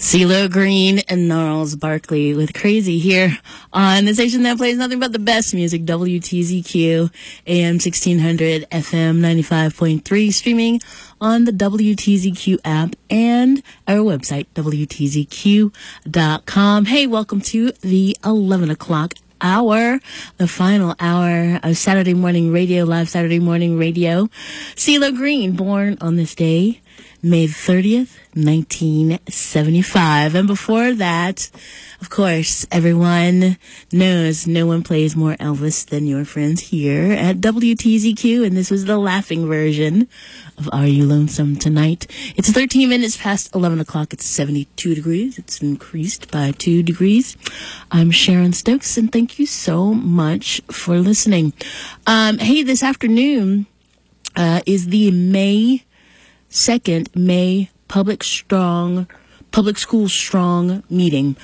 CeeLo Green and Gnarls Barkley with Crazy here on the station that plays nothing but the best music, WTZQ, AM 1600, FM 95.3, streaming on the WTZQ app and our website, WTZQ.com. Hey, welcome to the 11 o'clock hour, the final hour of Saturday morning radio, live Saturday morning radio. CeeLo Green, born on this day, May 30th, 1975. And before that, of course, everyone knows no one plays more Elvis than your friends here at WTZQ. And this was the laughing version of Are You Lonesome Tonight? It's 13 minutes past 11 o'clock. It's 72 degrees. It's increased by 2 degrees. I'm Sharon Stokes, and thank you so much for listening. Hey, this afternoon is the May 2nd, May Public School Strong meeting.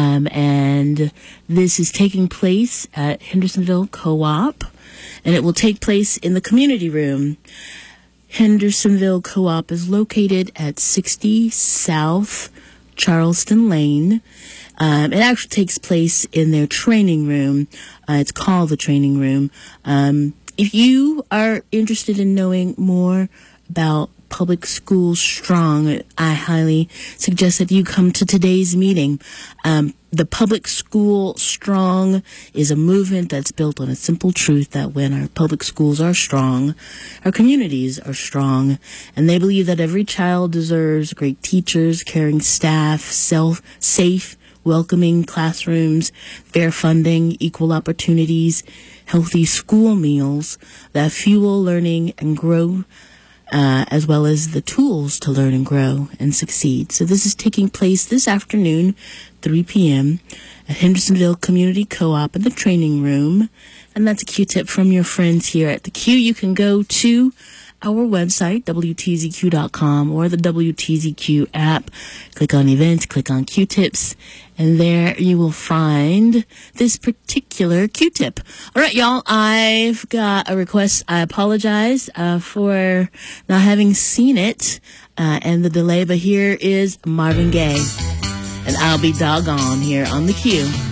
And this is taking place at Hendersonville Co-op, and it will take place in the community room. Hendersonville Co-op is located at 60 South Charleston Lane. It actually takes place in their training room. It's called the training room. If you are interested in knowing more about Public School Strong, I highly suggest that you come to today's meeting. The Public School Strong is a movement that's built on a simple truth that when our public schools are strong, our communities are strong, and they believe that every child deserves great teachers, caring staff, safe, welcoming classrooms, fair funding, equal opportunities, healthy school meals that fuel learning and grow, as well as the tools to learn and grow and succeed. So this is taking place this afternoon, 3 p.m. at Hendersonville Community Co-op in the training room. And that's a Q-tip from your friends here at the Q. You can go to our website, WTZQ.com, or the WTZQ app. Click on events, click on Q-tips, and there you will find this particular Q-tip. All right, y'all, I've got a request. I apologize for not having seen it and the delay, but here is Marvin Gaye, and I'll be doggone here on the Q.